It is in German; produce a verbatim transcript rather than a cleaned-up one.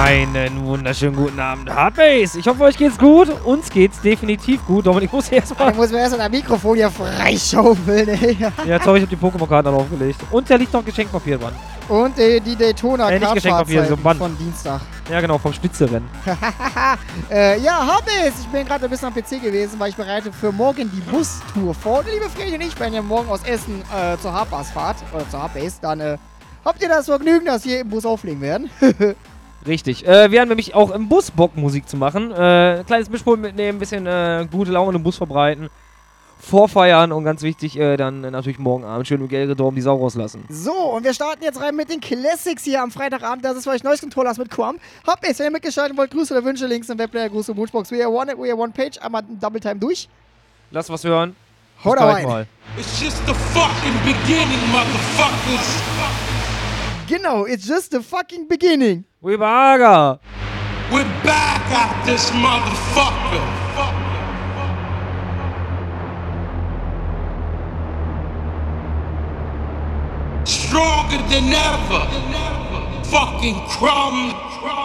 Einen wunderschönen guten Abend, Hardbase. Ich hoffe, euch geht's gut. Uns geht's definitiv gut. Dominik muss erstmal. Ich muss mir erst mal das Mikrofon hier freischaufeln, ey. Ja, sorry, ich hab die Pokémon-Karten dann aufgelegt. Und da liegt noch Geschenkpapier dran. Und äh, die Daytona äh, nicht Geschenkpapier, so ein Band von Dienstag. Ja, genau, vom Spitzerennen. äh, ja, Hardbase. Ich bin gerade ein bisschen am P C gewesen, weil ich bereite für morgen die Bustour vor. Und liebe Friedrich und ich, wenn ihr morgen aus Essen äh, zur Hardbase fahrt, oder zur Hardbase, dann äh, habt ihr das Vergnügen, dass wir im Bus auflegen werden. Richtig. Äh, wir haben nämlich auch im Bus Bock, Musik zu machen. Äh, kleines Mischpult mitnehmen, bisschen äh, gute Laune im Bus verbreiten. Vorfeiern und ganz wichtig, äh, dann äh, natürlich morgen Abend schön mit Gelredorm die Sau rauslassen. So, und wir starten jetzt rein mit den Classics hier am Freitagabend. Das ist für euch Neues Controllers mit Quam. Habt ihr, wenn ihr mitgeschaltet wollt, Grüße oder Wünsche, Links im Webplayer, Grüße, Wunschbox. We are one, we are one page. Einmal Double Time durch. Lass was hören. Haut rein. Mal. It's just the fucking beginning, motherfuckers. Genau, it's just the fucking beginning. Webaga. We're back at this motherfucker. Stronger than ever. Fucking crumb.